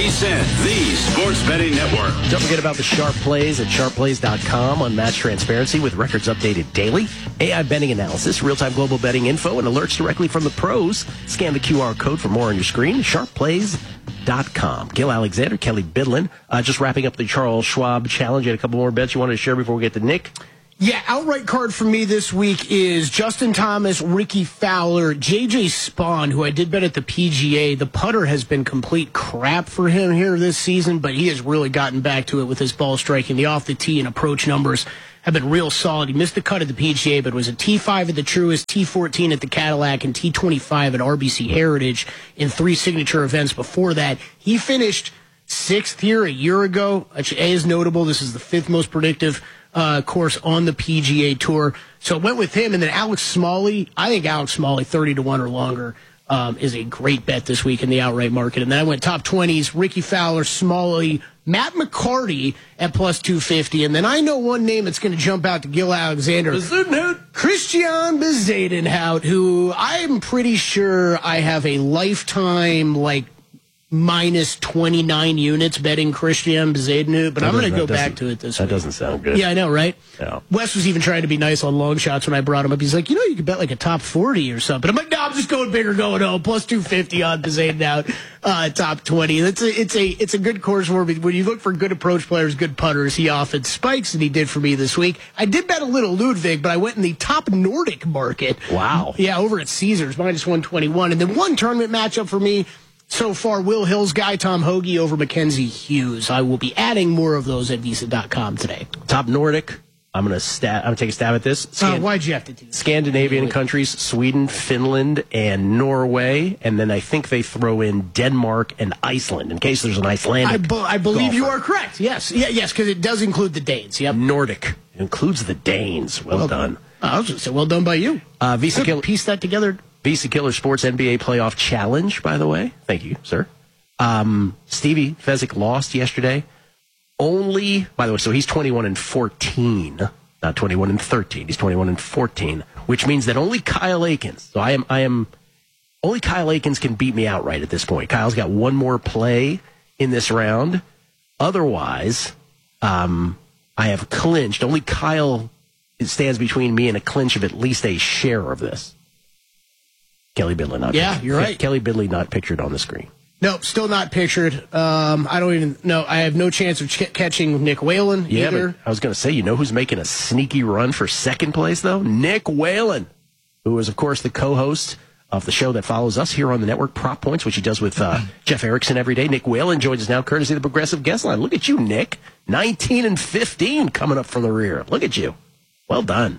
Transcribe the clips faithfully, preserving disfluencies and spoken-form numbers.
VSiN, the Sports Betting Network. Don't forget about the Sharp Plays at sharp plays dot com. Unmatched transparency with records updated daily. A I betting analysis, real-time global betting info, and alerts directly from the pros. Scan the Q R code for more on your screen. sharp plays dot com. Gil Alexander, Kelly Bidlin. Uh, just wrapping up the Charles Schwab Challenge. You had a couple more bets you wanted to share before we get to Nick? Yeah, outright card for me this week is Justin Thomas, Ricky Fowler, J J Spawn, who I did bet at the P G A. The putter has been complete crap for him here this season, but he has really gotten back to it with his ball striking. The off the tee and approach numbers have been real solid. He missed the cut at the P G A, but was a T five at the Truist, T fourteen at the Cadillac, and T twenty-five at R B C Heritage in three signature events before that. He finished sixth here a year ago, which A is notable. This is the fifth most predictive Uh, course on the P G A Tour. So I went with him. And then Alex Smalley, I think Alex Smalley, thirty to one or longer, um, is a great bet this week in the outright market. And then I went top twenties, Ricky Fowler, Smalley, Matt McCarty at plus two fifty. And then I know one name that's going to jump out to Gil Alexander. Christian Bezuidenhout, who I'm pretty sure I have a lifetime, like, minus twenty-nine units betting Christian Bezuidenhout, but that I'm going to go back to it this that week. That doesn't sound good. Yeah, I know, right? Yeah. Wes was even trying to be nice on long shots when I brought him up. He's like, you know, you could bet like a top forty or something. I'm like, no, I'm just going bigger, going home. Plus two fifty on Bezuidenhout, uh, top twenty. It's a, it's a, it's a good course where when you look for good approach players, good putters, he often spikes, and he did for me this week. I did bet a little Ludwig, but I went in the top Nordic market. Wow. Yeah, over at Caesars, minus one twenty-one. And then one tournament matchup for me so far, Will Hill's guy, Tom Hoagie, over Mackenzie Hughes. I will be adding more of those at visa dot com today. Top Nordic. I'm going to stab. I'm going to take a stab at this. Scan- uh, why'd you have to do that? Scandinavian countries, Sweden, Finland, and Norway. And then I think they throw in Denmark and Iceland in case there's an Icelandic I, be- I believe golfer. you are correct. Yes. Yeah, yes, because it does include the Danes. Yep. Nordic. It includes the Danes. Well, well done. done. I was going to say, well done by you. Uh, Visa Kill- piece that together. Visa Killer Sports N B A Playoff Challenge, by the way. Thank you, sir. Um, Stevie Fezzik lost yesterday. Only, by the way, so he's twenty-one and fourteen, not twenty-one and thirteen. He's twenty-one and fourteen, which means that only Kyle Akins. So I am, I am, only Kyle Akins can beat me outright at this point. Kyle's got one more play in this round. Otherwise, um, I have clinched. Only Kyle stands between me and a clinch of at least a share of this. Kelly Bidley not. Yeah, pictured. you're right. Kelly Bidley not pictured on the screen. Nope, still not pictured. Um, I don't even know. I have no chance of ch- catching Nick Whalen Yeah, either. but I was going to say, you know who's making a sneaky run for second place, though? Nick Whalen, who is, of course, the co-host of the show that follows us here on the network, Prop Points, which he does with uh, Jeff Erickson every day. Nick Whalen joins us now, courtesy of the Progressive Guest Line. Look at you, Nick. nineteen and fifteen coming up from the rear. Look at you. Well done.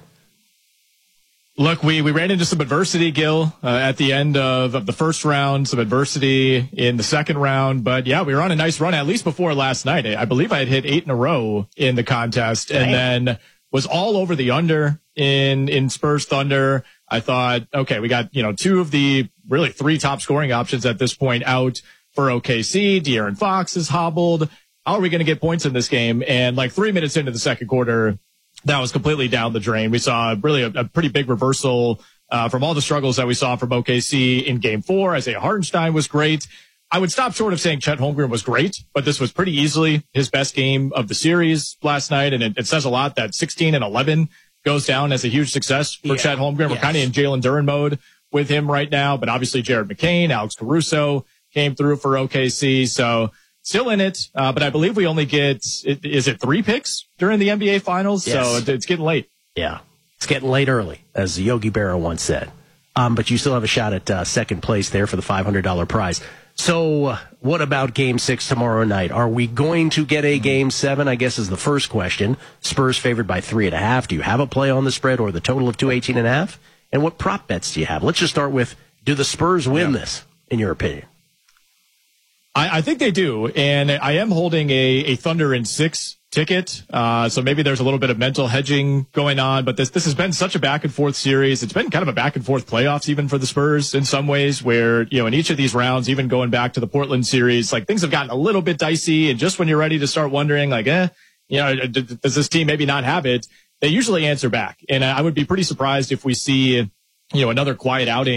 Look, we, we ran into some adversity, Gil, uh, at the end of, of the first round, some adversity in the second round. But, yeah, we were on a nice run, at least before last night. I, I believe I had hit eight in a row in the contest and Damn. then was all over the under in, in Spurs Thunder. I thought, okay, we got, you know, two of the really three top scoring options at this point out for O K C. De'Aaron Fox is hobbled. How are we going to get points in this game? And like three minutes into the second quarter, that was completely down the drain. We saw really a, a pretty big reversal uh, from all the struggles that we saw from O K C in game four. Isaiah Hartenstein was great. I would stop short of saying Chet Holmgren was great, but this was pretty easily his best game of the series last night. And it, it says a lot that sixteen and eleven goes down as a huge success for yeah. Chet Holmgren. We're yes. kind of in Jalen Duren mode with him right now, but obviously Jared McCain, Alex Caruso came through for O K C. So still in it, uh, but I believe we only get, is it three picks during the N B A Finals? Yes. So it's getting late. Yeah, it's getting late early, as Yogi Berra once said. Um, but you still have a shot at uh, second place there for the five hundred dollars prize. So uh, what about Game six tomorrow night? Are we going to get a Game seven, I guess is the first question. Spurs favored by three and a half. Do you have a play on the spread or the total of two eighteen and a half? And what prop bets do you have? Let's just start with, do the Spurs win yeah. this, in your opinion? I, I think they do, and I am holding a, a Thunder in six ticket, uh, so maybe there's a little bit of mental hedging going on, but this this has been such a back-and-forth series. It's been kind of a back-and-forth playoffs even for the Spurs in some ways, where, you know, in each of these rounds, even going back to the Portland series, like, things have gotten a little bit dicey, and just when you're ready to start wondering, like, eh, you know, does this team maybe not have it, they usually answer back, and I would be pretty surprised if we see, you know, another quiet outing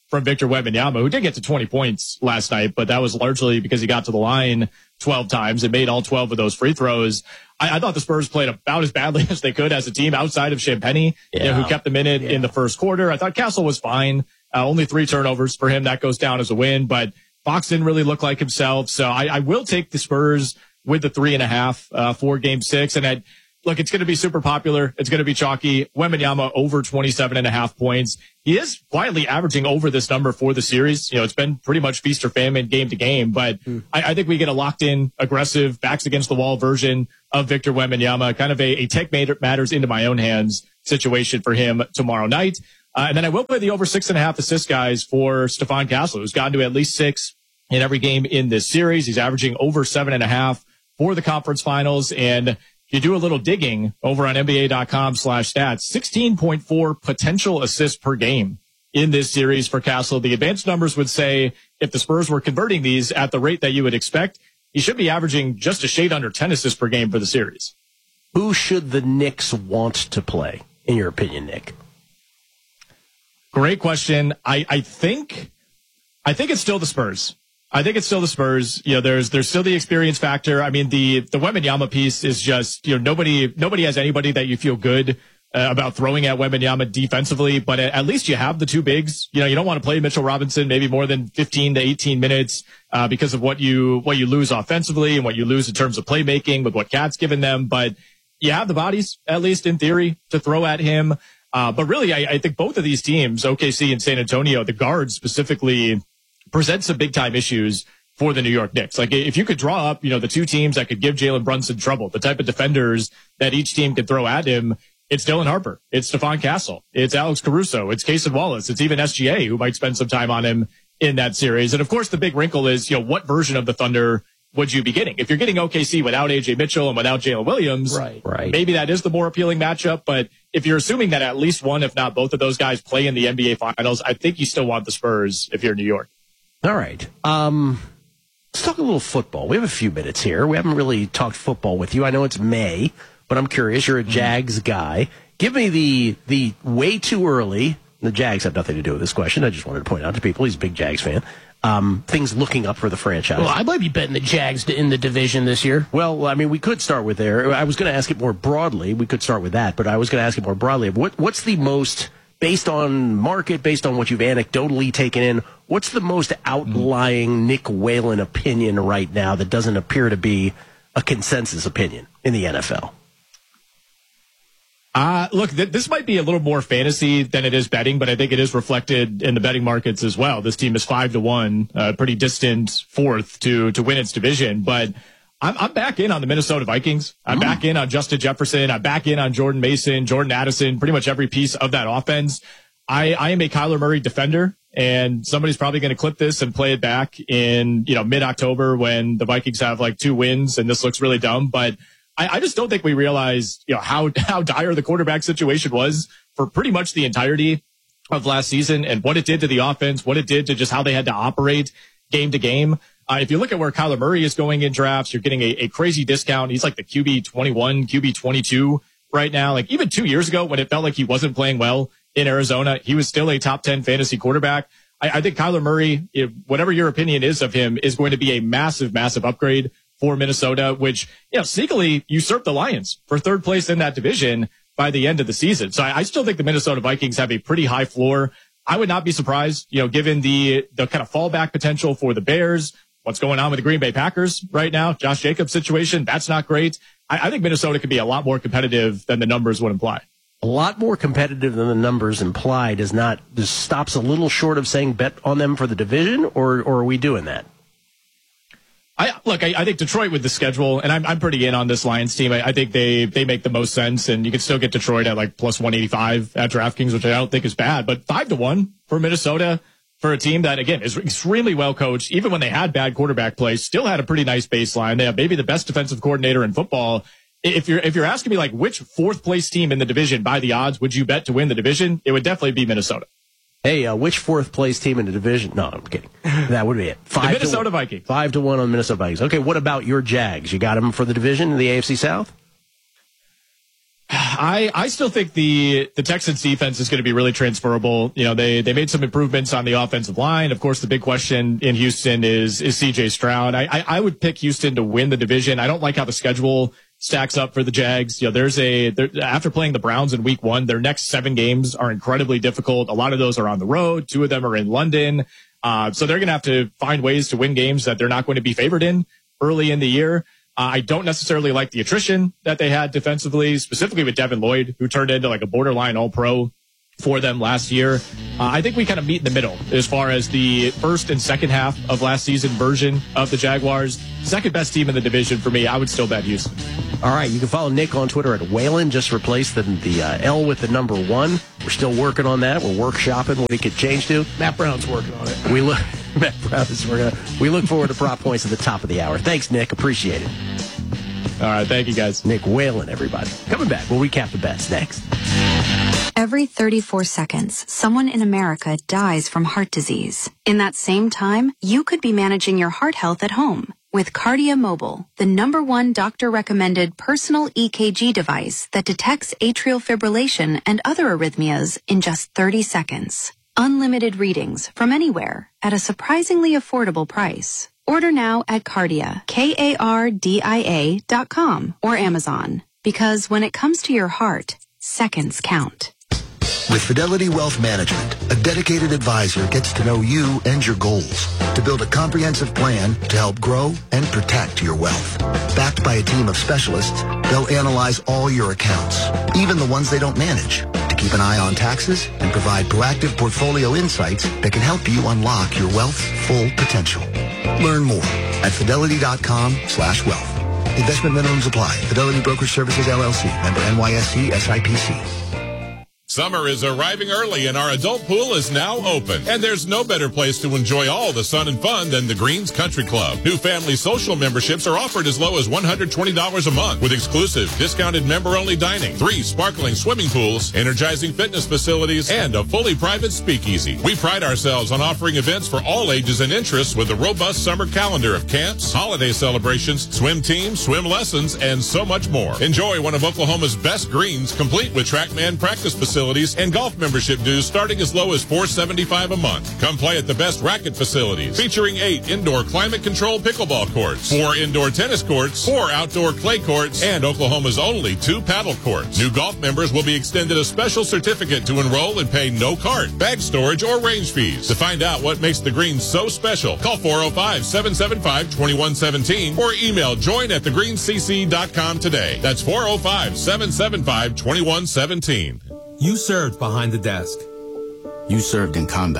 from Victor Wembanyama, who did get to twenty points last night, but that was largely because he got to the line twelve times and made all twelve of those free throws. I, I thought the Spurs played about as badly as they could as a team outside of Champagnie, yeah. you know, who kept them in it yeah. in the first quarter. I thought Castle was fine. Uh, only three turnovers for him. That goes down as a win, but Fox didn't really look like himself. So I, I will take the Spurs with the three and a half uh, for game six. And I, look, it's going to be super popular. It's going to be chalky. Wembanyama over twenty-seven and a half points. He is quietly averaging over this number for the series. You know, it's been pretty much feast or famine game to game, but mm. I, I think we get a locked in, aggressive, backs against the wall version of Victor Wembanyama, kind of a, a take matters into my own hands situation for him tomorrow night. Uh, and then I will play the over six and a half assist guys for Stephon Castle, who's gotten to at least six in every game in this series. He's averaging over seven and a half for the conference finals. And if you do a little digging over on N B A dot com slash stats, sixteen point four potential assists per game in this series for Castle. The advanced numbers would say if the Spurs were converting these at the rate that you would expect, he should be averaging just a shade under ten assists per game for the series. Who should the Knicks want to play, in your opinion, Nick? Great question. I, I think, I think it's still the Spurs. I think it's still the Spurs. You know, there's, there's still the experience factor. I mean, the, the Wembanyama piece is just, you know, nobody, nobody has anybody that you feel good uh, about throwing at Wembanyama defensively, but at, at least you have the two bigs. You know, you don't want to play Mitchell Robinson maybe more than fifteen to eighteen minutes, uh, because of what you, what you lose offensively and what you lose in terms of playmaking with what Cat's given them. But you have the bodies, at least in theory, to throw at him. Uh, but really, I, I think both of these teams, O K C and San Antonio, the guards specifically, present some big time issues for the New York Knicks. Like if you could draw up, you know, the two teams that could give Jalen Brunson trouble, the type of defenders that each team could throw at him, it's Dylan Harper, it's Stephon Castle, it's Alex Caruso, it's Cason Wallace, it's even S G A who might spend some time on him in that series. And of course, the big wrinkle is, you know, what version of the Thunder would you be getting? If you're getting O K C without A J Mitchell and without Jalen Williams, right, right. maybe that is the more appealing matchup. But if you're assuming that at least one, if not both of those guys play in the N B A Finals, I think you still want the Spurs if you're New York. All right. Um, let's talk a little football. We have a few minutes here. We haven't really talked football with you. I know it's May, but I'm curious. You're a Jags guy. Give me the the way too early. The Jags have nothing to do with this question. I just wanted to point out to people he's a big Jags fan. Um, things looking up for the franchise. Well, I might be betting the Jags in the division this year. Well, I mean, we could start with there. I was going to ask it more broadly. We could start with that, but I was going to ask it more broadly. What, what's the most, based on market, based on what you've anecdotally taken in, what's the most outlying mm-hmm. Nick Whalen opinion right now that doesn't appear to be a consensus opinion in the N F L? Uh, look, th- this might be a little more fantasy than it is betting, but I think it is reflected in the betting markets as well. This team is five to one, uh, pretty distant fourth to, to win its division, but I'm, I'm back in on the Minnesota Vikings. I'm mm. back in on Justin Jefferson. I'm back in on Jordan Mason, Jordan Addison, pretty much every piece of that offense. I, I am a Kyler Murray defender, and somebody's probably going to clip this and play it back in, you know, mid-October when the Vikings have like two wins and this looks really dumb, but I, I just don't think we realized, you know, how, how dire the quarterback situation was for pretty much the entirety of last season and what it did to the offense, what it did to just how they had to operate game to game. Uh, if you look at where Kyler Murray is going in drafts, you're getting a, a crazy discount. He's like the Q B twenty-one, Q B twenty-two right now. Like even two years ago when it felt like he wasn't playing well in Arizona, he was still a top ten fantasy quarterback. I, I think Kyler Murray, if, whatever your opinion is of him, is going to be a massive, massive upgrade for Minnesota, which, you know, sneakily usurped the Lions for third place in that division by the end of the season. So I, I still think the Minnesota Vikings have a pretty high floor. I would not be surprised, you know, given the, the kind of fallback potential for the Bears, what's going on with the Green Bay Packers right now, Josh Jacobs situation, that's not great. I, I think Minnesota could be a lot more competitive than the numbers would imply. A lot more competitive than the numbers imply does not, just stops a little short of saying bet on them for the division, or, or are we doing that? I look, I, I think Detroit with the schedule, and I'm I'm pretty in on this Lions team. I, I think they they make the most sense, and you can still get Detroit at like plus one eighty-five at DraftKings, which I don't think is bad. But five to one for Minnesota for a team that again is extremely well coached, even when they had bad quarterback play, still had a pretty nice baseline. They have maybe the best defensive coordinator in football. If you're if you're asking me like which fourth place team in the division by the odds would you bet to win the division, it would definitely be Minnesota. Hey, uh, which fourth place team in the division? No, I'm kidding. That would be it. Five the Minnesota to Vikings. Five to one on the Minnesota Vikings. Okay, what about your Jags? You got them for the division in the A F C South? I, I still think the, the Texans defense is going to be really transferable. You know, they, they made some improvements on the offensive line. Of course, the big question in Houston is, is C J Stroud. I, I, I would pick Houston to win the division. I don't like how the schedule stacks up for the Jags. You know, there's a, after playing the Browns in week one, their next seven games are incredibly difficult. A lot of those are on the road. Two of them are in London. Uh, so they're going to have to find ways to win games that they're not going to be favored in early in the year. Uh, I don't necessarily like the attrition that they had defensively, specifically with Devin Lloyd, who turned into like a borderline all-pro for them last year. Uh, I think we kind of meet in the middle as far as the first and second half of last season version of the Jaguars. Second best team in the division for me. I would still bet Houston. All right, you can follow Nick on Twitter at Whalen. Just replace the, the uh, L with the number one. We're still working on that. We're workshopping what it could change to. Matt Brown's working on it. We look, Matt Brown is working on it. We look forward to prop points at the top of the hour. Thanks, Nick. Appreciate it. All right, thank you, guys. Nick Whalen, everybody. Coming back. We'll recap the bets next. Every thirty-four seconds, someone in America dies from heart disease. In that same time, you could be managing your heart health at home with Kardia Mobile, the number one doctor-recommended personal E K G device that detects atrial fibrillation and other arrhythmias in just thirty seconds. Unlimited readings from anywhere at a surprisingly affordable price. Order now at Kardia, K A R D I A dot com or Amazon. Because when it comes to your heart, seconds count. With Fidelity Wealth Management, a dedicated advisor gets to know you and your goals to build a comprehensive plan to help grow and protect your wealth. Backed by a team of specialists, they'll analyze all your accounts, even the ones they don't manage, to keep an eye on taxes and provide proactive portfolio insights that can help you unlock your wealth's full potential. Learn more at fidelity.com slash wealth. Investment minimums apply. Fidelity Brokerage Services, L L C. Member N Y S C, S I P C. Summer is arriving early and our adult pool is now open. And there's no better place to enjoy all the sun and fun than the Greens Country Club. New family social memberships are offered as low as one hundred twenty dollars a month with exclusive discounted member-only dining, three sparkling swimming pools, energizing fitness facilities, and a fully private speakeasy. We pride ourselves on offering events for all ages and interests with a robust summer calendar of camps, holiday celebrations, swim teams, swim lessons, and so much more. Enjoy one of Oklahoma's best greens, complete with TrackMan practice facilities and golf membership dues starting as low as four dollars and seventy-five cents a month. Come play at the best racket facilities, featuring eight indoor climate-controlled pickleball courts, four indoor tennis courts, four outdoor clay courts, and Oklahoma's only two paddle courts. New golf members will be extended a special certificate to enroll and pay no cart, bag storage, or range fees. To find out what makes the greens so special, call four oh five, seven seven five, two one one seven or email join at the greens c c dot com today. That's four oh five, seven seven five, two one one seven. You served behind the desk. You served in combat.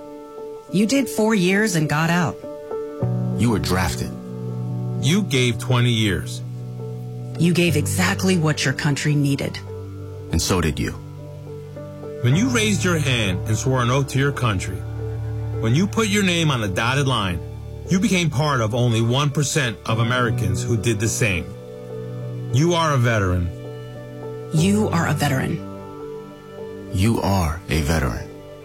You did four years and got out. You were drafted. You gave twenty years. You gave exactly what your country needed. And so did you. When you raised your hand and swore an oath to your country, when you put your name on the dotted line, you became part of only one percent of Americans who did the same. You are a veteran. You are a veteran. You are a veteran.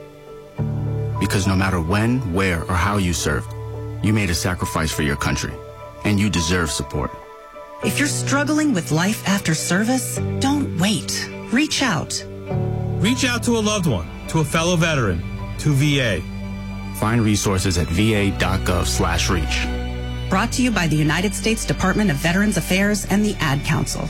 Because no matter when, where, or how you served, you made a sacrifice for your country, and you deserve support. If you're struggling with life after service, don't wait. Reach out. Reach out to a loved one, to a fellow veteran, to V A. Find resources at va.gov slash reach. Brought to you by the United States Department of Veterans Affairs and the Ad Council.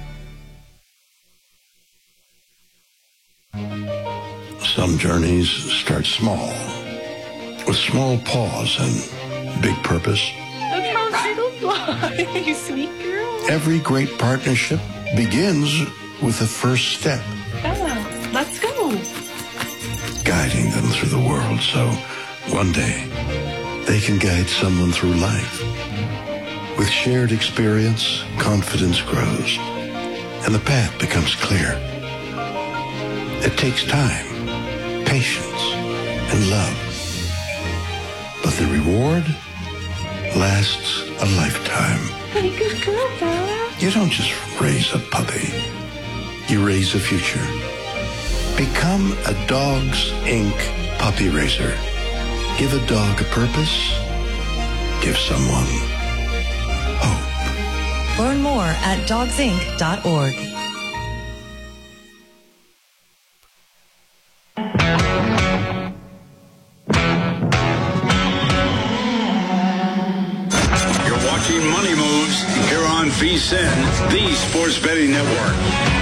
Some journeys start small, with small pause and big purpose. Look how little fly, you sweet girl. Every great partnership begins with the first step. Bella, let's go. Guiding them through the world so one day they can guide someone through life. With shared experience, confidence grows, and the path becomes clear. It takes time, patience, and love. But the reward lasts a lifetime. Hey, good girl, Bella. You don't just raise a puppy. You raise a future. Become a Dogs Incorporated puppy raiser. Give a dog a purpose. Give someone hope. Learn more at dogs inc dot org. betting money moves here on V S I N, the Sports Betting Network.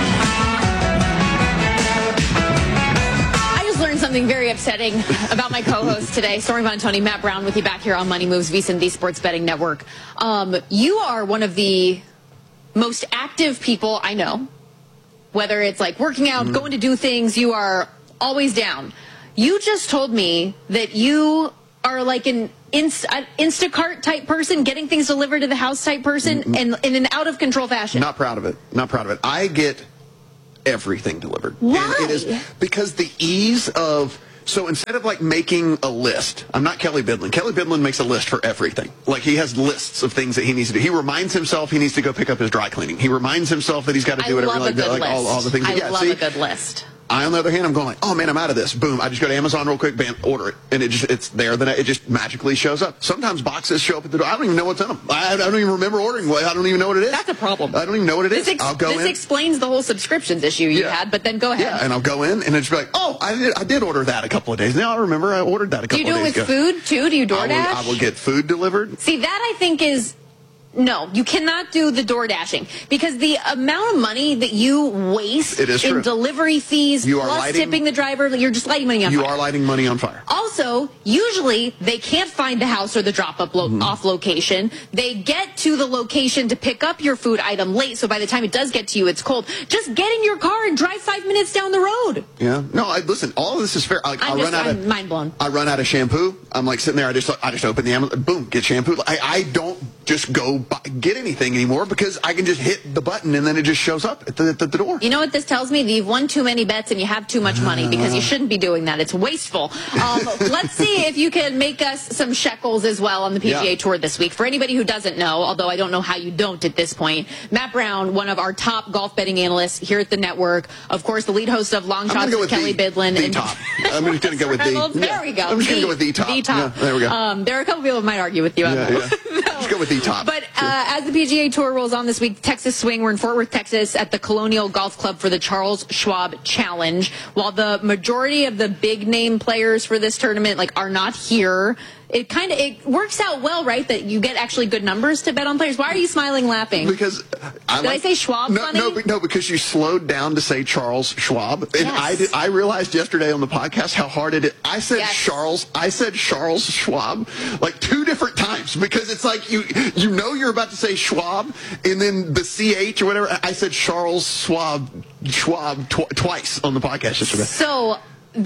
I just learned something very upsetting about my co-host today. Stormy Buonantony, Matt Brown with you back here on Money Moves, V S I N, the Sports Betting Network. Um, you are one of the most active people I know. Whether it's like working out, mm-hmm. going to do things, you are always down. You just told me that you are like an Inst- Instacart type person, getting things delivered to the house type person, mm-hmm. and in an out of control fashion. Not proud of it. Not proud of it. I get everything delivered. Why? And it is because the ease of. So instead of like making a list, I'm not Kelly Bidlin. Kelly Bidlin makes a list for everything. Like he has lists of things that he needs to do. He reminds himself he needs to go pick up his dry cleaning. He reminds himself that he's got to do I whatever, love like, a good like list. all, all the things. I yeah, love see, a good list. I, on the other hand, I'm going like, oh man, I'm out of this. Boom! I just go to Amazon real quick, bam, order it, and it just it's there. Then it just magically shows up. Sometimes boxes show up at the door. I don't even know what's in them. I, I don't even remember ordering. I don't even know what it is. That's a problem. I don't even know what it is. This, ex- I'll go this in. explains the whole subscriptions issue you Yeah. had. But then go ahead. Yeah, and I'll go in and it's like, oh, I did, I did order that a couple of days. Now I remember I ordered that a Do couple you do of it days with ago. food too? Do you DoorDash? I will, I will get food delivered. See, that I think is. No, you cannot do the door dashing because the amount of money that you waste It is in true. delivery fees, You are plus lighting- tipping the driver, you're just lighting money on You fire. are lighting money on fire. Also, usually they can't find the house or the drop-up lo- Mm-hmm. off location. They get to the location to pick up your food item late, so by the time it does get to you, it's cold. Just get in your car and drive five minutes down the road. Yeah. No, I, listen, all of this is fair. Like, I'm I'll just run out I'm of mind blown. I run out of shampoo. I'm like sitting there. I just I just open the Amazon. Boom, get shampoo. I, I don't just go buy, get anything anymore because I can just hit the button and then it just shows up at the, at the, the door. You know what this tells me? That you've won too many bets and you have too much money because you shouldn't be doing that. It's wasteful. Um, let's see if you can make us some shekels as well on the P G A Yeah. Tour this week. For anybody who doesn't know, although I don't know how you don't at this point, Matt Brown, one of our top golf betting analysts here at the network, of course, the lead host of Long I'm gonna Shots go with with Kelly the, Bidlin. the and top. I'm just going to go with the. Well, there yeah. we go. I'm just going to go with the top. The top. Yeah, there we go. Um, there are a couple people who might argue with you on Yeah, that. yeah. Just go with the top. But uh, as the P G A Tour rolls on this week, Texas Swing, we're in Fort Worth, Texas, at the Colonial Golf Club for the Charles Schwab Challenge. While the majority of the big name players for this tournament like are not here, it kind of it works out well, right? That you get actually good numbers to bet on players. Why are you smiling, laughing? Because I did like, I say Schwab? No, funny? no, but- no, because you slowed down to say Charles Schwab, and Yes. I did, I realized yesterday on the podcast how hard it is. I said Yes. Charles, I said Charles Schwab like two different times because it's like you you know you're about to say Schwab, and then the C H or whatever. I said Charles Schwab Schwab tw- twice on the podcast yesterday. So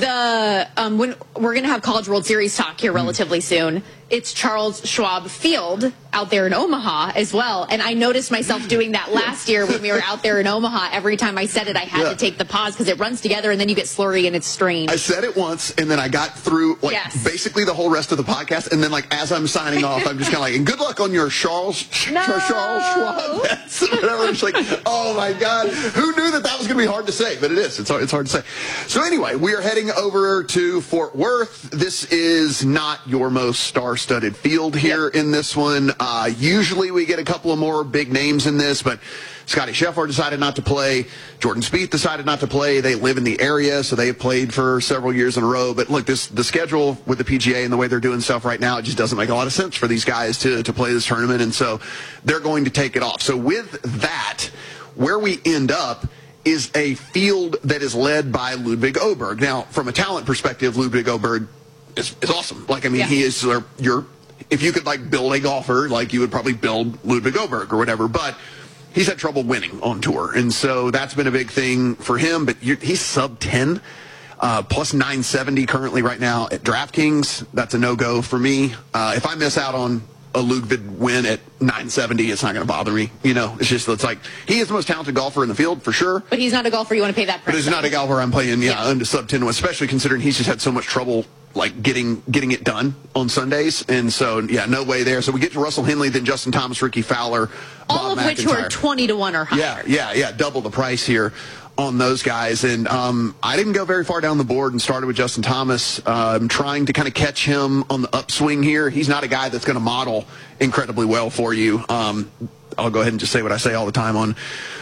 the um, when we're going to have College World Series talk here relatively soon. It's Charles Schwab Field out there in Omaha as well. And I noticed myself doing that last year when we were out there in Omaha. Every time I said it, I had Yeah. to take the pause because it runs together and then you get slurry and it's strange. I said it once, and then I got through like Yes. basically the whole rest of the podcast, and then like as I'm signing off, I'm just kind of like, and good luck on your Charles No. Charles Schwab bets, or whatever. It's like, oh my God, who knew that that was going to be hard to say? But it is. It's hard. It's hard to say. So anyway, we are heading over to Fort Worth. This is not your most star-studded field here Yep. in this one. Uh, usually we get a couple of more big names in this, but Scotty Scheffler decided not to play. Jordan Spieth decided not to play. They live in the area, so they have played for several years in a row. But look, this the schedule with the P G A and the way they're doing stuff right now, it just doesn't make a lot of sense for these guys to, to play this tournament, and so they're going to take it off. So with that, where we end up is a field that is led by Ludwig Oberg. Now, from a talent perspective, Ludwig Oberg is, is awesome. Like, I mean, Yeah. he is your, your if you could like build a golfer, like you would probably build Ludwig Oberg or whatever, but he's had trouble winning on tour, and so that's been a big thing for him. But you're, he's sub ten, uh, plus nine seventy currently right now at DraftKings. That's a no-go for me. Uh, if I miss out on a Ludwig win at nine seventy, it's not going to bother me. You know, it's just, it's like, he is the most talented golfer in the field for sure. But he's not a golfer you want to pay that price. But he's not a golfer I'm playing, yeah, Yeah. under sub ten, especially considering he's just had so much trouble like getting getting it done on Sundays. And so, yeah, no way there. So we get to Russell Henley, then Justin Thomas, Ricky Fowler, All Bob of which were McIntyre. twenty to one or higher. Yeah, yeah, yeah, double the price here on those guys. And um, I didn't go very far down the board and started with Justin Thomas. Uh, I'm trying to kind of catch him on the upswing here. He's not a guy that's going to model incredibly well for you. Um, I'll go ahead and just say what I say all the time on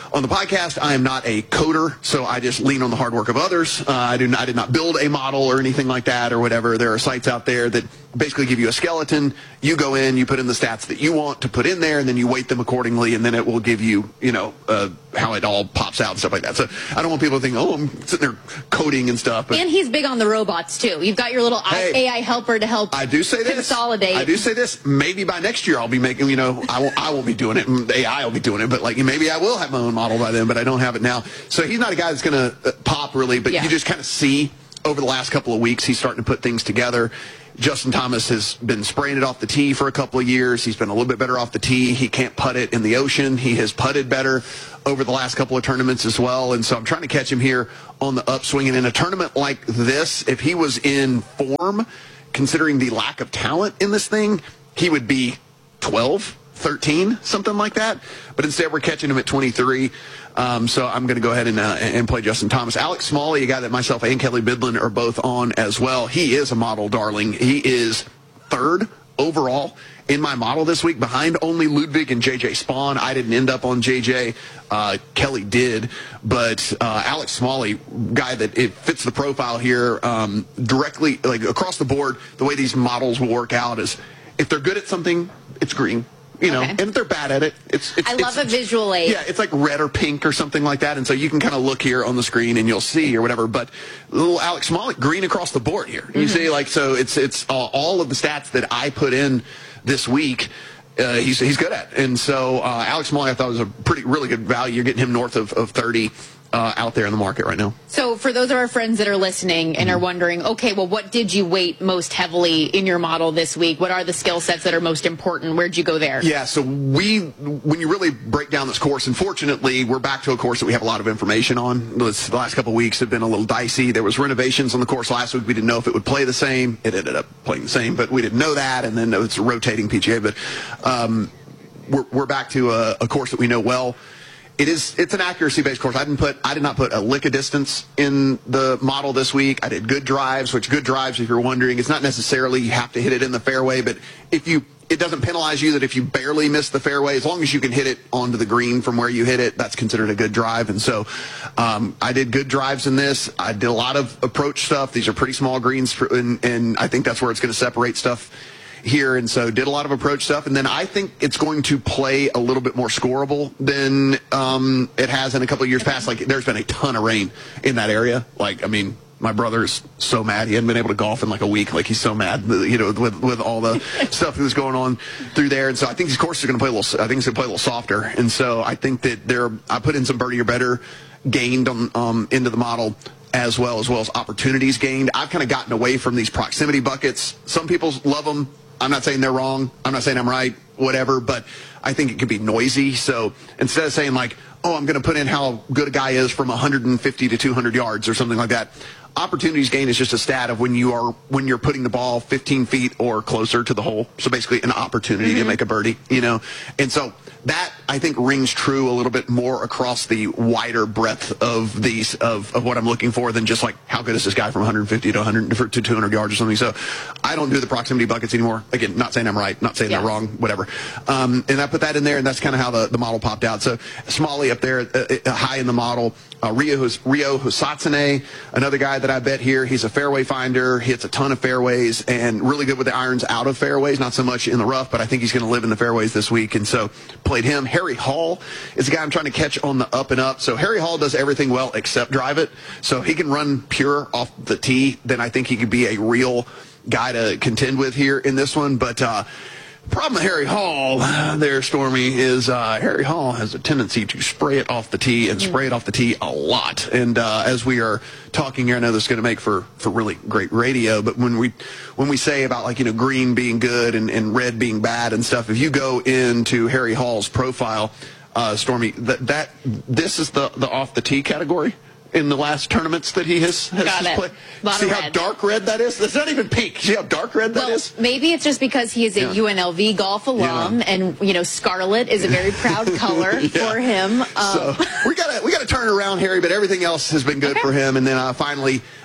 on the podcast, I am not a coder, so I just lean on the hard work of others. Uh, I, do not, I did not build a model or anything like that or whatever. There are sites out there that basically give you a skeleton. You go in, you put in the stats that you want to put in there, and then you weight them accordingly, and then it will give you, you know, uh, how it all pops out and stuff like that. So I don't want people to think, oh, I'm sitting there coding and stuff. But and he's big on the robots, too. You've got your little hey, A I helper to help I do say this. consolidate. I do say this. Maybe by next year I'll be making, you know, I won't, I won't be doing it. A I will be doing it, but like maybe I will have my own model by then, but I don't have it now. So he's not a guy that's going to pop really, but yeah. you just kind of see over the last couple of weeks he's starting to put things together. Justin Thomas has been spraying it off the tee for a couple of years. He's been a little bit better off the tee. He can't putt it in the ocean. He has putted better over the last couple of tournaments as well. And so I'm trying to catch him here on the upswing. And in a tournament like this, if he was in form, considering the lack of talent in this thing, he would be twelve, thirteen, something like that. But instead, we're catching him at twenty-three. Um, so I'm going to go ahead and, uh, and play Justin Thomas. Alex Smalley, a guy that myself and Kelly Bidlin are both on as well. He is a model darling. He is third overall in my model this week, behind only Ludwig and J J Spawn. I didn't end up on J J. Uh, Kelly did. But uh, Alex Smalley, guy that it fits the profile here um, directly, like across the board, the way these models will work out is if they're good at something, it's green. You know, okay. And if they're bad at it, it's. it's I love it's, a visual aid. Yeah, it's like red or pink or something like that, and so you can kind of look here on the screen and you'll see or whatever. But little Alex Smalley, green across the board here. You mm-hmm. see, like so, it's it's uh, all of the stats that I put in this week. Uh, he's he's good at, and so uh, Alex Smalley I thought was a pretty really good value. You're getting him north of of thirty. Uh, out there in the market right now. So for those of our friends that are listening and mm-hmm. are wondering, okay, well, what did you weight most heavily in your model this week? What are the skill sets that are most important? Where'd you go there? Yeah, so we, when you really break down this course, unfortunately, we're back to a course that we have a lot of information on. This, the last couple of weeks have been a little dicey. There was renovations on the course last week. We didn't know if it would play the same. It ended up playing the same, but we didn't know that, and then it's a rotating P G A. But um, we're, we're back to a, a course that we know well. It is, it's an accuracy-based course. I didn't put, I did not put a lick of distance in the model this week. I did good drives, which good drives, if you're wondering, it's not necessarily you have to hit it in the fairway, but if you, it doesn't penalize you that if you barely miss the fairway, as long as you can hit it onto the green from where you hit it, that's considered a good drive. And so, um, I did good drives in this. I did a lot of approach stuff. These are pretty small greens, for, and, and I think that's where it's going to separate stuff here, and so did a lot of approach stuff, and then I think it's going to play a little bit more scoreable than um, it has in a couple of years past. Like, there's been a ton of rain in that area. Like, I mean, my brother is so mad. He hadn't been able to golf in like a week. Like, he's so mad, you know, with with all the stuff that was going on through there. And so I think these courses are going to play a little, I think it's going to play a little softer. And so I think that they're, I put in some birdie or better gained on, um, into the model, as well, as well as opportunities gained. I've kind of gotten away from these proximity buckets. Some people love them. I'm not saying they're wrong. I'm not saying I'm right, whatever, but I think it could be noisy. So instead of saying like, oh, I'm going to put in how good a guy is from one hundred fifty to two hundred yards or something like that, opportunities gained is just a stat of when you are when you're putting the ball fifteen feet or closer to the hole. So basically an opportunity mm-hmm. to make a birdie, you know. And so that, I think, rings true a little bit more across the wider breadth of these of, of what I'm looking for than just like how good is this guy from one hundred fifty to one hundred to two hundred yards or something. So I don't do the proximity buckets anymore. Again, not saying I'm right, not saying yeah. they're wrong, whatever. Um, and I put that in there, and that's kind of how the, the model popped out. So Smalley up there, uh, uh, high in the model. Uh, Rio, Rio Hosatsune, another guy that I bet here. He's a fairway finder, hits a ton of fairways, and really good with the irons out of fairways, not so much in the rough, but I think he's going to live in the fairways this week, and so played him. Harry Hall is a guy I'm trying to catch on the up and up. So Harry Hall does everything well except drive it. So if he can run pure off the tee, then I think he could be a real guy to contend with here in this one. But uh problem with Harry Hall there, Stormy, is uh, Harry Hall has a tendency to spray it off the tee and spray it off the tee a lot. And uh, as we are talking here, I know this is going to make for, for really great radio, but when we when we say about, like, you know, green being good and, and red being bad and stuff, if you go into Harry Hall's profile, uh, Stormy, that, that this is the, the off the tee category in the last tournaments that he has, has, Got has it. played. See how dark red that is? It's not even pink. See how dark red that well, is? Maybe it's just because he is a yeah. U N L V golf alum, yeah. and, you know, scarlet is a very proud color yeah. for him. Um, so we got to we got to turn it around, Harry, but everything else has been good okay. for him. And then uh, finally,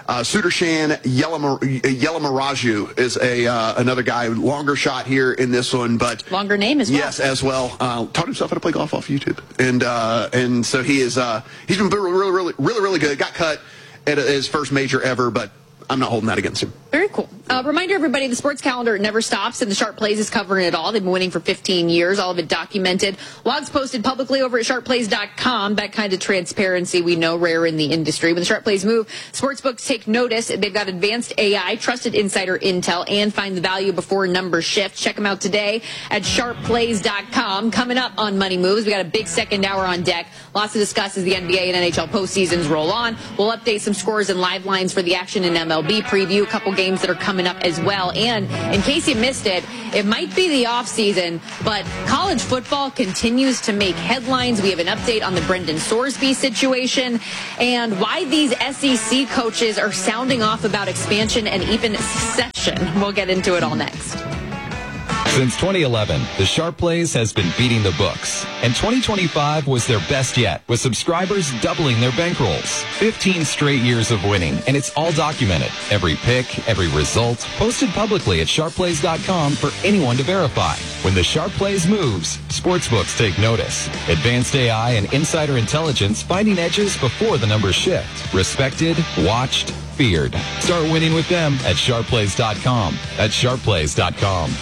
Uh, Sudarshan Yelamaraju is a uh, another guy, longer shot here in this one, but longer name as well. Yes, as well. Uh, taught himself how to play golf off YouTube, and uh, and so he is. Uh, he's been really, really, really, really, really good. Got cut at his first major ever, but I'm not holding that against him. Very cool. Uh, reminder, everybody, the sports calendar never stops, and the Sharp Plays is covering it all. They've been winning for fifteen years, all of it documented. Logs posted publicly over at sharp plays dot com. That kind of transparency we know rare in the industry. When the Sharp Plays move, sportsbooks take notice. They've got advanced A I, trusted insider intel, and find the value before numbers shift. Check them out today at sharp plays dot com. Coming up on Money Moves, we got a big second hour on deck. Lots to discuss as the N B A and N H L postseasons roll on. We'll update some scores and live lines for the action in M L B, preview a couple games that are coming up as well. And in case you missed it, it might be the off season, but college football continues to make headlines. We have an update on the Brendan Sorsby situation and why these S E C coaches are sounding off about expansion and even secession. We'll get into it all next. Since twenty eleven, the Sharp Plays has been beating the books, and twenty twenty-five was their best yet, with subscribers doubling their bankrolls. fifteen straight years of winning, and it's all documented. Every pick, every result, posted publicly at sharp plays dot com for anyone to verify. When the Sharp Plays moves, sportsbooks take notice. Advanced A I and insider intelligence finding edges before the numbers shift. Respected, watched, feared. Start winning with them at sharp plays dot com. At sharp plays dot com.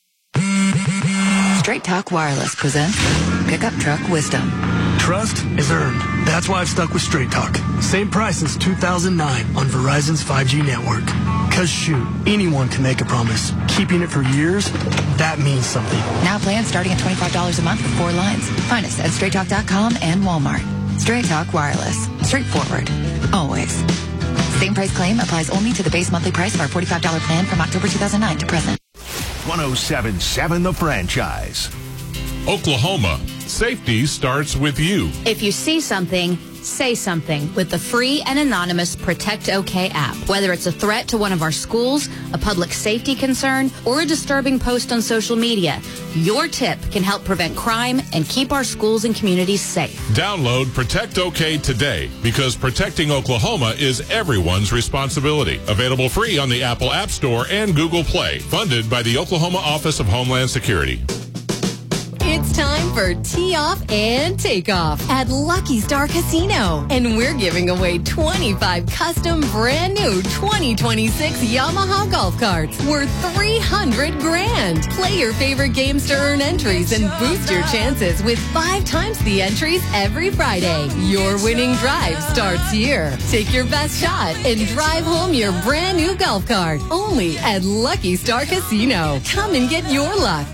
Straight Talk Wireless presents Pickup Truck Wisdom. Trust is earned. That's why I've stuck with Straight Talk. Same price since two thousand nine on Verizon's five G network. Cause shoot, anyone can make a promise. Keeping it for years, that means something. Now plans starting at twenty-five dollars a month with four lines. Find us at straight talk dot com and Walmart. Straight Talk Wireless. Straightforward. Always. Same price claim applies only to the base monthly price of our forty-five dollars plan from October two thousand nine to present. one oh seven point seven The Franchise. Oklahoma. Safety starts with you. If you see something, say something with the free and anonymous Protect OK app. Whether it's a threat to one of our schools, a public safety concern, or a disturbing post on social media, your tip can help prevent crime and keep our schools and communities safe. Download Protect OK today, because protecting Oklahoma is everyone's responsibility. Available free on the Apple App Store and Google Play. Funded by the Oklahoma Office of Homeland Security. It's time for Tee Off and Takeoff at Lucky Star Casino. And we're giving away twenty-five custom brand new twenty twenty-six Yamaha golf carts worth three hundred grand. Play your favorite games to earn entries and boost your chances with five times the entries every Friday. Your winning drive starts here. Take your best shot and drive home your brand new golf cart. Only at Lucky Star Casino. Come and get your luck.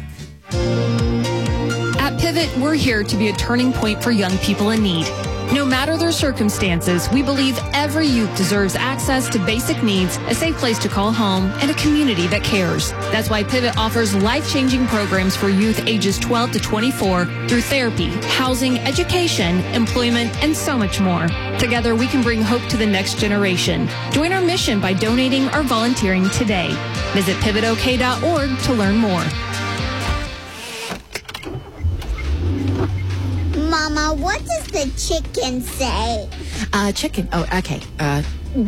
At Pivot, we're here to be a turning point for young people in need. No matter their circumstances, we believe every youth deserves access to basic needs, a safe place to call home, and a community that cares. That's why Pivot offers life-changing programs for youth ages twelve to twenty-four through therapy, housing, education, employment, and so much more. Together, we can bring hope to the next generation. Join our mission by donating or volunteering today. Visit pivot o k dot org to learn more. Mama, what does the chicken say? Uh, chicken. Oh, okay. Uh.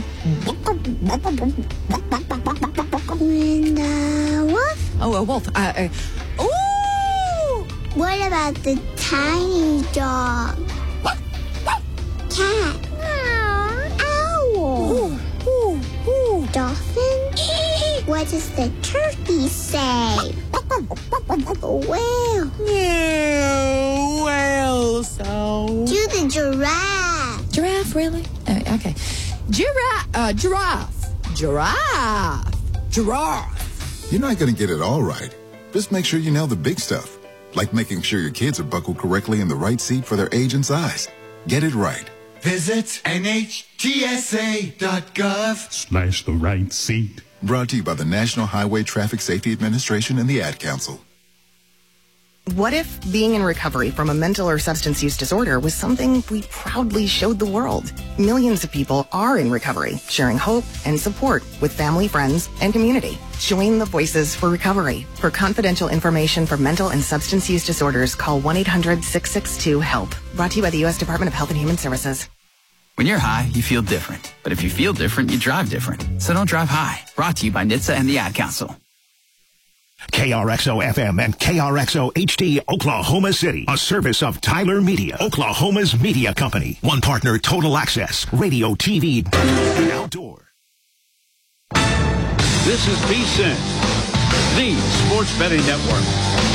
And, uh, wolf? Oh, a wolf. Uh, uh, ooh! What about the tiny dog? Cat? Owl? Ooh, ooh, ooh. Dolphin? What does the turkey say? Whale? Yeah, whale sound. Do the giraffe. Giraffe, really? Uh, okay. Giraffe. Uh, giraffe. Giraffe. Giraffe. You're not going to get it all right. Just make sure you nail the big stuff, like making sure your kids are buckled correctly in the right seat for their age and size. Get it right. Visit N H T S A dot gov Slash the right seat. Brought to you by the National Highway Traffic Safety Administration and the Ad Council. What if being in recovery from a mental or substance use disorder was something we proudly showed the world? Millions of people are in recovery, sharing hope and support with family, friends, and community. Join the Voices for Recovery. For confidential information for mental and substance use disorders, call one eight hundred six six two HELP. Brought to you by the U S Department of Health and Human Services. When you're high, you feel different. But if you feel different, you drive different. So don't drive high. Brought to you by N H T S A and the Ad Council. K R X O F M and K R X O H D Oklahoma City, a service of Tyler Media, Oklahoma's media company. One partner, Total Access, radio, T V, and outdoor. This is VSiN, the Sports Betting Network.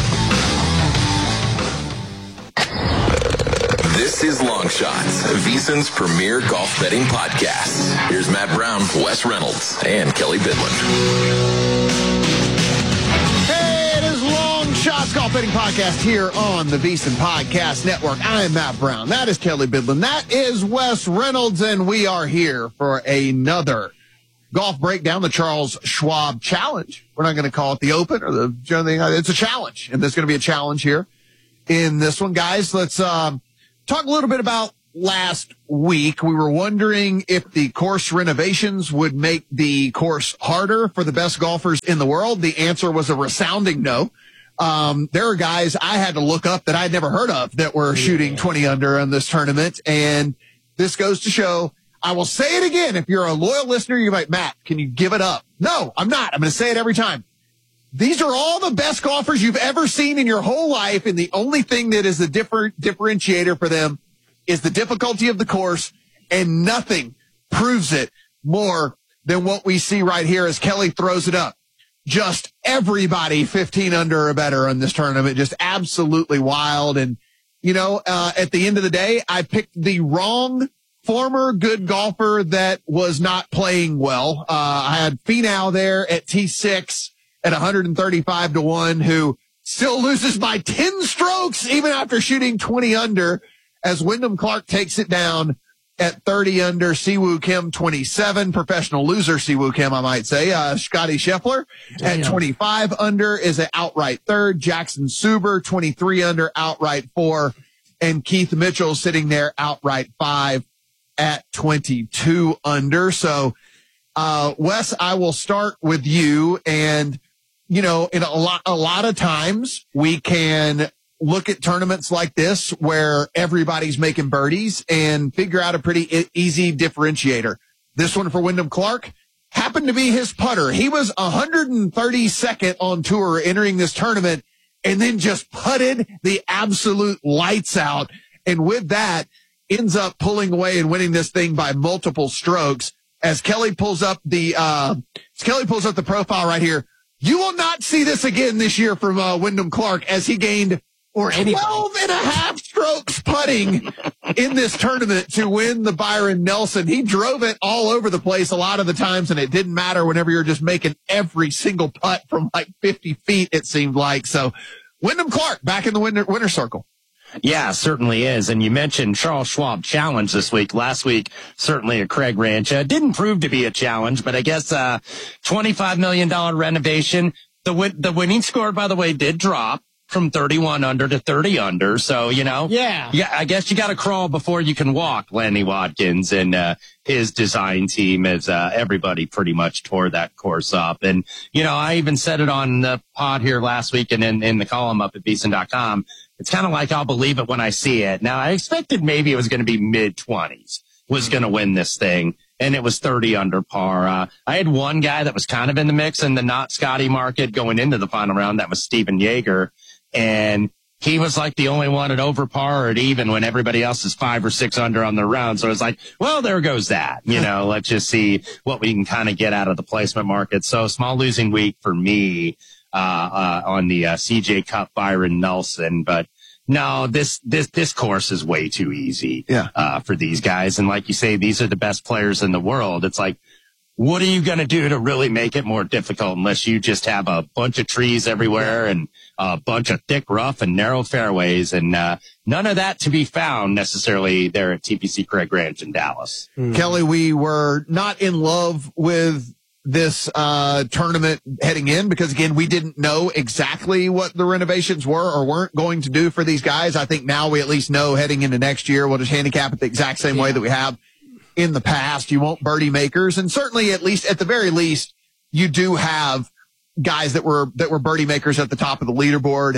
This is Long Shots, VSiN's premier golf betting podcast. Here's Matt Brown, Wes Reynolds, and Kelly Bidlin. Hey, it is Long Shots Golf Betting Podcast here on the VSiN Podcast Network. I am Matt Brown. That is Kelly Bidlin. That is Wes Reynolds, and we are here for another golf breakdown, the Charles Schwab Challenge. We're not going to call it the Open or the thing. It's a challenge, and there's going to be a challenge here in this one, guys. Let's um, talk a little bit about last week. We were wondering if the course renovations would make the course harder for the best golfers in the world. The answer was a resounding no. Um, there are guys I had to look up that I'd never heard of that were shooting twenty under in this tournament, and this goes to show. I will say it again. If you're a loyal listener, you're like, Matt, can you give it up? No, I'm not. I'm going to say it every time. These are all the best golfers you've ever seen in your whole life, and the only thing that is the different differentiator for them is the difficulty of the course, and nothing proves it more than what we see right here as Kelly throws it up. Just everybody fifteen under or better in this tournament. Just absolutely wild. And, you know, uh, at the end of the day, I picked the wrong former good golfer that was not playing well. Uh, I had Finau there at T six at one thirty-five to one, who still loses by ten strokes even after shooting twenty under, as Wyndham Clark takes it down at thirty under. Siwoo Kim, twenty-seven. Professional loser Siwoo Kim, I might say. Uh, Scotty Scheffler Damn. at twenty-five under is an outright third. Jackson Suber, twenty-three under, outright four. And Keith Mitchell sitting there outright five at twenty-two under. So, uh, Wes, I will start with you. And, you know, in a lot, a lot of times we can look at tournaments like this where everybody's making birdies and figure out a pretty e- easy differentiator. This one for Wyndham Clark happened to be his putter. He was one thirty-second on tour entering this tournament and then just putted the absolute lights out. And with that, ends up pulling away and winning this thing by multiple strokes. As Kelly pulls up the, uh, as Kelly pulls up the profile right here, you will not see this again this year from, uh, Wyndham Clark, as he gained or twelve and a half strokes putting in this tournament to win the Byron Nelson. He drove it all over the place a lot of the times, and it didn't matter whenever you're just making every single putt from like fifty feet, it seemed like. So Wyndham Clark back in the winner, winner circle. Yeah, certainly is. And you mentioned Charles Schwab Challenge this week. Last week, certainly at Craig Ranch. Uh, didn't prove to be a challenge, but I guess uh twenty-five million dollars renovation. The win- the winning score, by the way, did drop from thirty-one under to thirty under. So, you know, yeah, yeah, I guess you got to crawl before you can walk. Lenny Watkins and uh, his design team, as uh, everybody pretty much tore that course up. And, you know, I even said it on the pod here last week and in, in the column up at V S I N dot com. It's kind of like I'll believe it when I see it. Now, I expected maybe it was going to be mid twenties was going to win this thing, and it was thirty under par. Uh, I had one guy that was kind of in the mix in the not Scotty market going into the final round. That was Steven Yeager. And he was like the only one at over par or at even when everybody else is five or six under on the round. So I was like, well, there goes that. You know, let's just see what we can kind of get out of the placement market. So small losing week for me, uh, uh, on the, uh, C J Cup Byron Nelson. But no, this, this, this course is way too easy, yeah. uh, for these guys. And like you say, these are the best players in the world. It's like, what are you going to do to really make it more difficult unless you just have a bunch of trees everywhere and a bunch of thick, rough and narrow fairways, and uh, none of that to be found necessarily there at T P C Craig Ranch in Dallas. Mm. Kelly, we were not in love with this uh, tournament heading in because, again, we didn't know exactly what the renovations were or weren't going to do for these guys. I think now we at least know heading into next year we'll just handicap it the exact same yeah. way that we have in the past. You want birdie makers, and certainly at least at the very least, you do have guys that were, that were birdie makers at the top of the leaderboard. And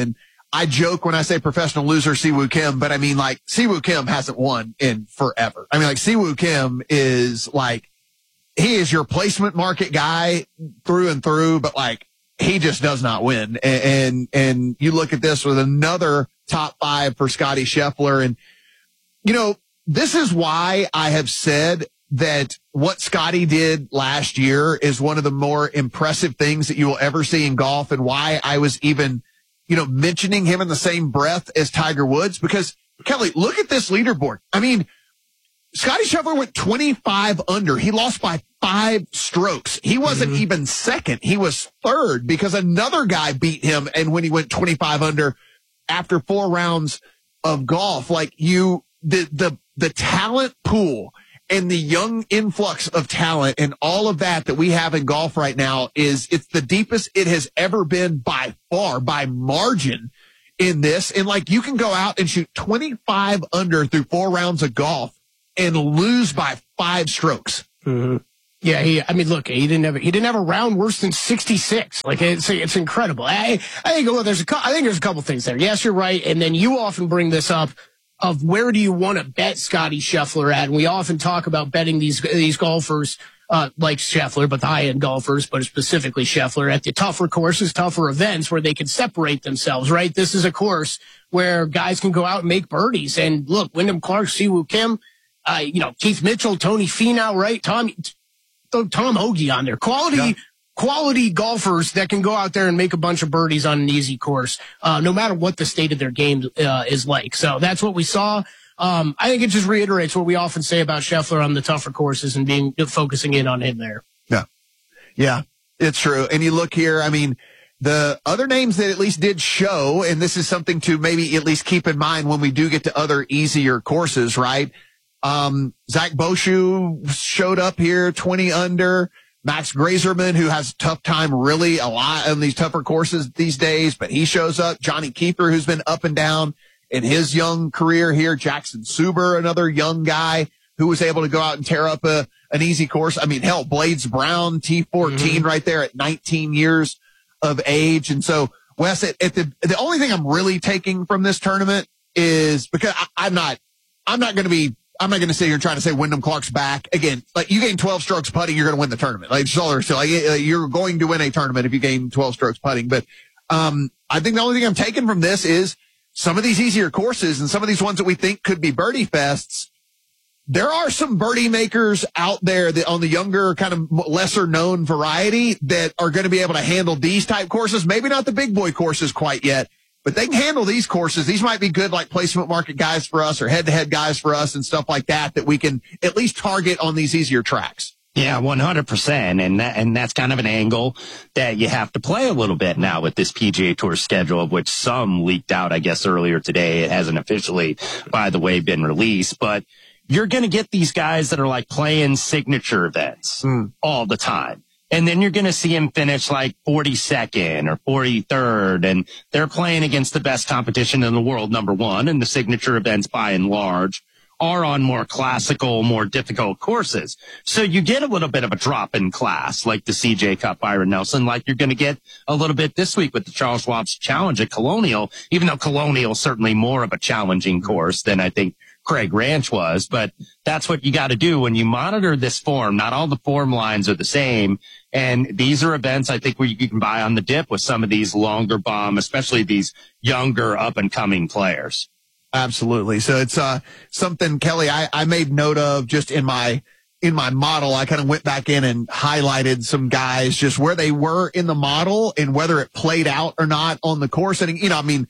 I joke when I say professional loser Siwoo Kim, but I mean like Siwoo Kim hasn't won in forever. I mean like Siwoo Kim is like, he is your placement market guy through and through, but like he just does not win. And, and, and you look at this with another top five for Scottie Scheffler. And, you know, this is why I have said that what Scottie did last year is one of the more impressive things that you will ever see in golf, and why I was even, you know, mentioning him in the same breath as Tiger Woods, because Kelly, look at this leaderboard. I mean, Scottie Scheffler went twenty-five under. He lost by five strokes. He wasn't mm-hmm. even second. He was third because another guy beat him. And when he went twenty-five under after four rounds of golf, like you, the, the, the talent pool and the young influx of talent and all of that that we have in golf right now is, it's the deepest it has ever been by far, by margin in this. And like, you can go out and shoot twenty-five under through four rounds of golf and lose by five strokes. Mm-hmm. Yeah, he, I mean, look, he didn't have, he didn't have a round worse than sixty-six. Like, it's, it's incredible. I, I think, well, there's a, I think there's a couple things there. Yes, you're right. And then you often bring this up of where do you want to bet Scottie Scheffler at? And we often talk about betting these, these golfers, uh, like Scheffler, but the high-end golfers, but specifically Scheffler at the tougher courses, tougher events where they can separate themselves, right? This is a course where guys can go out and make birdies. And look, Wyndham Clark, Siwoo Kim, uh, you know, Keith Mitchell, Tony Finau, right? Tom, throw Tom Hoagie on there. Quality, yeah. quality golfers that can go out there and make a bunch of birdies on an easy course, uh, no matter what the state of their game uh, is like. So that's what we saw. Um, I think it just reiterates what we often say about Scheffler on the tougher courses and being focusing in on him there. Yeah. Yeah, it's true. And you look here, I mean, the other names that at least did show, and this is something to maybe at least keep in mind when we do get to other easier courses, right? Um, Zach Boshu showed up here, twenty under. Max Grazerman, who has a tough time really a lot on these tougher courses these days, but he shows up. Johnny Keeper, who's been up and down in his young career here. Jackson Suber, another young guy who was able to go out and tear up a, an easy course. I mean, hell, Blades Brown, T fourteen mm-hmm. right there at nineteen years of age. And so, Wes, at, at the, the only thing I'm really taking from this tournament is because I, I'm not, I'm not going to be, I'm not going to sit here and try to say Wyndham Clark's back. Again, like you gain twelve strokes putting, you're going to win the tournament. Like, all there, so like, you're going to win a tournament if you gain twelve strokes putting. But, um, I think the only thing I'm taking from this is some of these easier courses and some of these ones that we think could be birdie fests. There are some birdie makers out there that on the younger, kind of lesser known variety that are going to be able to handle these type courses. Maybe not the big boy courses quite yet, but they can handle these courses. These might be good, like placement market guys for us or head to head guys for us and stuff like that, that we can at least target on these easier tracks. Yeah, one hundred percent. And that, and that's kind of an angle that you have to play a little bit now with this P G A Tour schedule, of which some leaked out, I guess, earlier today. It hasn't officially, by the way, been released, but you're going to get these guys that are like playing signature events mm. all the time. And then you're going to see him finish like forty-second or forty-third, and they're playing against the best competition in the world, number one, and the signature events by and large are on more classical, more difficult courses. So you get a little bit of a drop in class, like the C J Cup, Byron Nelson, like you're going to get a little bit this week with the Charles Schwab Challenge at Colonial, even though Colonial is certainly more of a challenging course than I think Craig Ranch was. But that's what you got to do when you monitor this form. Not all the form lines are the same. And these are events, I think, where you can buy on the dip with some of these longer bomb, especially these younger up and coming players. Absolutely. So it's, uh, something, Kelly, I, I made note of just in my, in my model. I kind of went back in and highlighted some guys, just where they were in the model and whether it played out or not on the course. And, you know, I mean,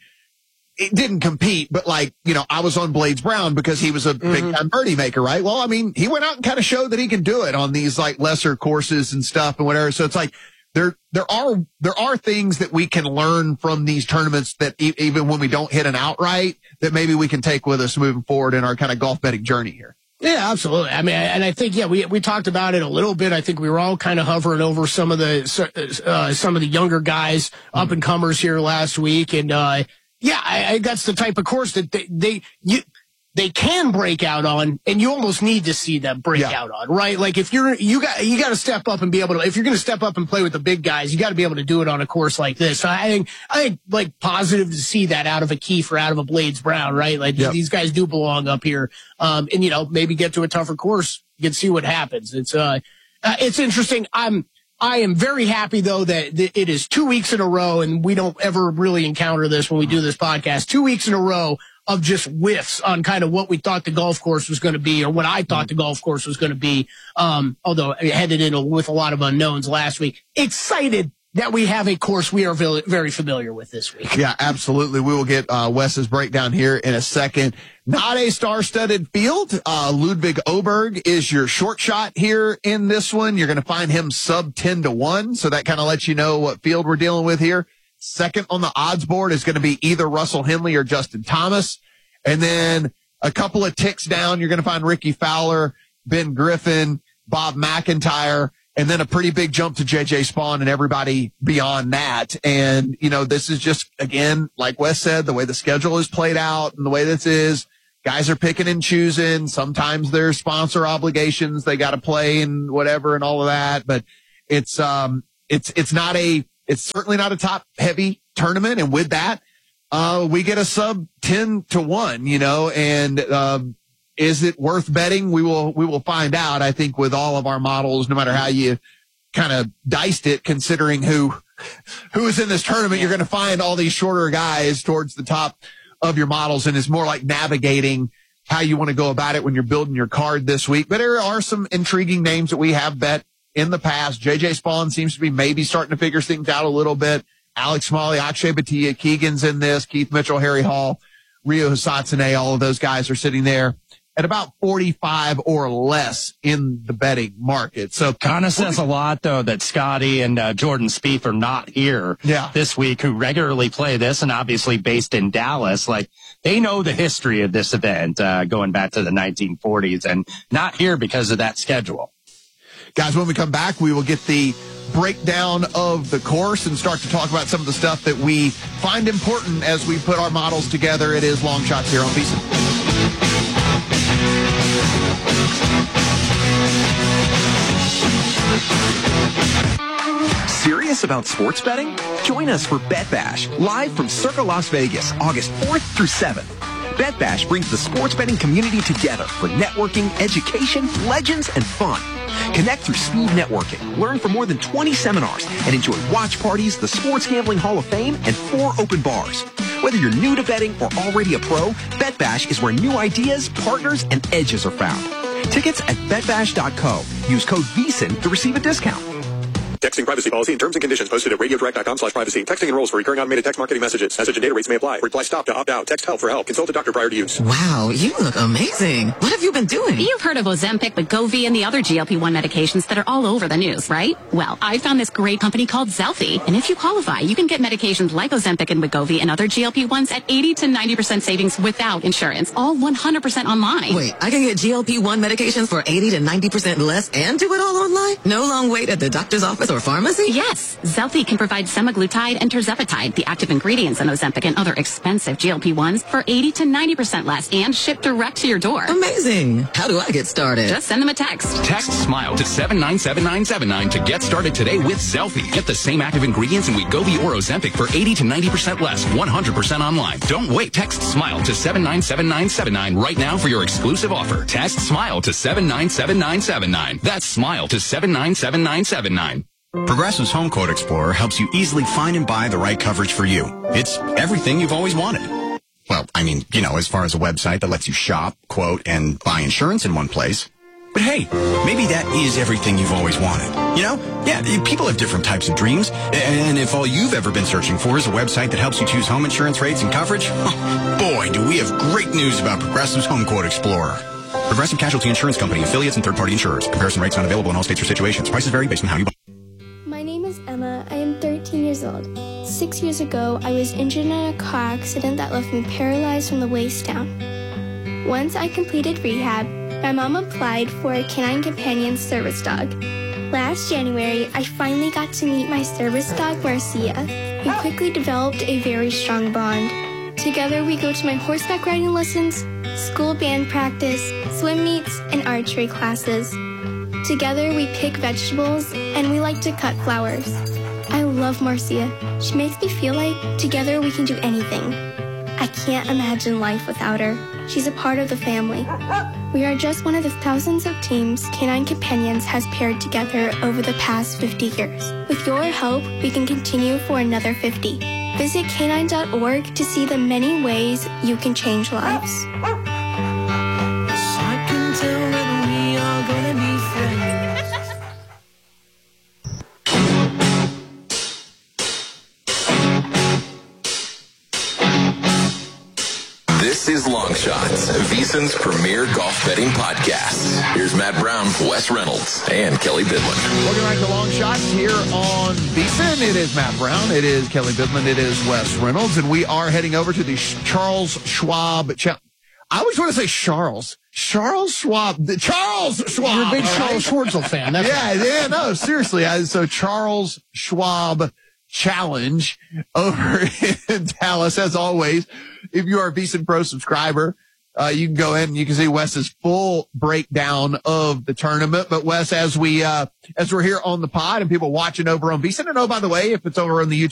it didn't compete, but like, you know, I was on Blades Brown because he was a mm-hmm. big time birdie maker, right? Well, I mean, he went out and kind of showed that he can do it on these like lesser courses and stuff and whatever. So it's like, there, there are, there are things that we can learn from these tournaments that e- even when we don't hit an outright, that maybe we can take with us moving forward in our kind of golf betting journey here. Yeah, absolutely. I mean, and I think, yeah, we, we talked about it a little bit. I think we were all kind of hovering over some of the, uh, some of the younger guys, mm-hmm. up and comers here last week. And, uh, yeah, I, I, that's the type of course that they, they, you, they can break out on, and you almost need to see them break Yeah. out on, right? Like if you're, you got, you got to step up and be able to, if you're going to step up and play with the big guys, you got to be able to do it on a course like this. So I think, I think like positive to see that out of a Kiefer, out of a Blades Brown, right? Like Yep. these guys do belong up here. Um, and you know, maybe get to a tougher course. You can see what happens. It's, uh, uh it's interesting. I'm, I am very happy though that th- it is two weeks in a row, and we don't ever really encounter this when we do this podcast, two weeks in a row of just whiffs on kind of what we thought the golf course was going to be, or what I thought the golf course was going to be. Um, although I headed in with a lot of unknowns last week. Excited that we have a course we are very, very familiar with this week. Yeah, absolutely. We will get uh, Wes's breakdown here in a second. Not a star-studded field. Uh, Ludwig Oberg is your short shot here in this one. You're going to find him sub ten to one, so that kind of lets you know what field we're dealing with here. Second on the odds board is going to be either Russell Henley or Justin Thomas. And then a couple of ticks down, you're going to find Ricky Fowler, Ben Griffin, Bob McIntyre, and then a pretty big jump to J J Spawn and everybody beyond that. And, you know, this is just, again, like Wes said, the way the schedule is played out and the way this is, guys are picking and choosing. Sometimes there's sponsor obligations they got to play and whatever and all of that. But it's, um, it's, it's not a, it's certainly not a top heavy tournament. And with that, uh, we get a sub ten to one, you know, and, um, is it worth betting? We will, we will find out. I think with all of our models, no matter how you kind of diced it, considering who, who is in this tournament, you're going to find all these shorter guys towards the top of your models. And it's more like navigating how you want to go about it when you're building your card this week. But there are some intriguing names that we have bet in the past. J J Spawn seems to be maybe starting to figure things out a little bit. Alex Smalley, Akshay Bhatia, Keegan's in this, Keith Mitchell, Harry Hall, Ryo Hisatsune, all of those guys are sitting there at about forty-five or less in the betting market. So kind of says a lot, though, that Scotty and uh, Jordan Spieth are not here yeah. this week, who regularly play this and obviously based in Dallas. Like, they know the history of this event uh, going back to the nineteen forties, and not here because of that schedule. Guys, when we come back, we will get the breakdown of the course and start to talk about some of the stuff that we find important as we put our models together. It is Long Shots here on VSiN. Serious about sports betting? Join us for Bet Bash, live from Circa Las Vegas, August fourth through seventh. Bet Bash brings the sports betting community together for networking, education, legends, and fun. Connect through speed networking, learn from more than twenty seminars, and enjoy watch parties, the Sports Gambling Hall of Fame, and four open bars. Whether you're new to betting or already a pro, Bet Bash is where new ideas, partners, and edges are found. Tickets at bet bash dot co. Use code VSiN to receive a discount. Texting privacy policy and terms and conditions posted at radiodirect dot com slash privacy. Texting enrolls for recurring automated text marketing messages. Message and data rates may apply. Reply stop to opt out. Text help for help. Consult a doctor prior to use. Wow, you look amazing. What have you been doing? You've heard of Ozempic, Wegovy, and the other G L P one medications that are all over the news, right? Well, I found this great company called Zelfie, and if you qualify, you can get medications like Ozempic and Wegovy and other G L P ones at eighty to ninety percent savings without insurance, all one hundred percent online. Wait, I can get G L P one medications for eighty to ninety percent less and do it all online? No long wait at the doctor's office or pharmacy? Yes. Zelfie can provide semaglutide and tirzepatide, the active ingredients in Ozempic and other expensive G L P ones, for eighty to ninety percent less and shipped direct to your door. Amazing. How do I get started? Just send them a text. Text SMILE to seven nine seven nine seven nine to get started today with Zelfie. Get the same active ingredients in Wegovy or Ozempic for eighty to ninety percent less, one hundred percent online. Don't wait. Text SMILE to seven nine seven nine seven nine right now for your exclusive offer. Text SMILE to seven nine seven nine seven nine. That's SMILE to seven nine seven nine seven nine. Progressive's Home Quote Explorer helps you easily find and buy the right coverage for you. It's everything you've always wanted. Well, I mean, you know, as far as a website that lets you shop, quote, and buy insurance in one place. But hey, maybe that is everything you've always wanted. You know? Yeah, people have different types of dreams. And if all you've ever been searching for is a website that helps you choose home insurance rates and coverage, oh, boy, do we have great news about Progressive's Home Quote Explorer. Progressive Casualty Insurance Company, affiliates, and third-party insurers. Comparison rates not available in all states or situations. Prices vary based on how you buy. My name is Emma. I am thirteen years old. Six years ago, I was injured in a car accident that left me paralyzed from the waist down. Once I completed rehab, my mom applied for a canine companion service dog. Last January, I finally got to meet my service dog, Marcia. We quickly developed a very strong bond. Together, we go to my horseback riding lessons, school band practice, swim meets, and archery classes. Together we pick vegetables and we like to cut flowers. I love Marcia. She makes me feel like together we can do anything. I can't imagine life without her. She's a part of the family. We are just one of the thousands of teams Canine Companions has paired together over the past fifty years. With your help, we can continue for another fifty. Visit canine dot org to see the many ways you can change lives. I can tell whether we are gonna be friends. This is Long Shots, VSiN's premier golf betting podcast. Here's Matt Brown, Wes Reynolds, and Kelly Bidlin. Welcome back to Long Shots here on VSiN. It is Matt Brown. It is Kelly Bidlin. It is Wes Reynolds. And we are heading over to the Charles Schwab Challenge. I always want to say Charles. Charles Schwab. The Charles Schwab. You're a big right? Charles Schwartzel fan. That's yeah, right. yeah, no, seriously. I, so Charles Schwab Challenge over in Dallas, as always. If you are a VSiN Pro subscriber, uh, you can go in and you can see Wes's full breakdown of the tournament. But Wes, as we, uh, as we're here on the pod and people watching over on VSiN, and oh, by the way, if it's over on the YouTube